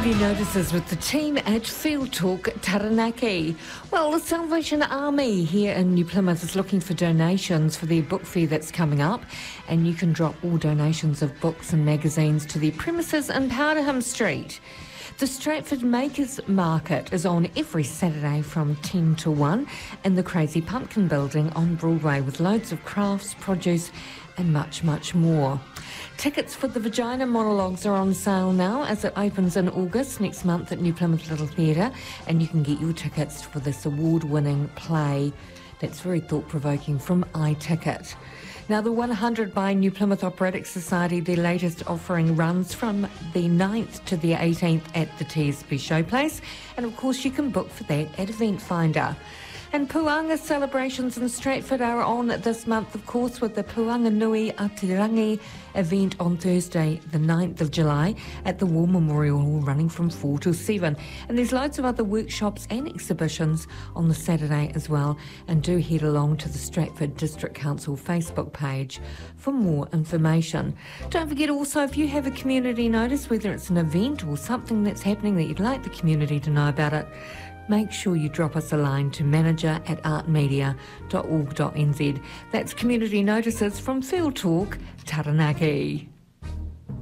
Community notices with the team at Field Talk Taranaki. Well, the Salvation Army here in New Plymouth is looking for donations for their book fair that's coming up, and you can drop all donations of books and magazines to their premises in Powderham Street. The Stratford Makers Market is on every Saturday from 10 to 1 in the Crazy Pumpkin building on Broadway with loads of crafts, produce and much, much more. Tickets for the Vagina Monologues are on sale now as it opens in August next month at New Plymouth Little Theatre, and you can get your tickets for this award-winning play that's very thought-provoking from iTicket. Now, the 100 by New Plymouth Operatic Society, their latest offering runs from the 9th to the 18th at the TSB Showplace, and of course you can book for that at Event Finder. And Puanga celebrations in Stratford are on this month, of course, with the Puanga Nui Atirangi event on Thursday, the 9th of July, at the War Memorial Hall, running from 4 till 7. And there's loads of other workshops and exhibitions on the Saturday as well. And do head along to the Stratford District Council Facebook page for more information. Don't forget also, if you have a community notice, whether it's an event or something that's happening that you'd like the community to know about it, make sure you drop us a line to manager@artmedia.org.nz. That's community notices from Field Talk Taranaki.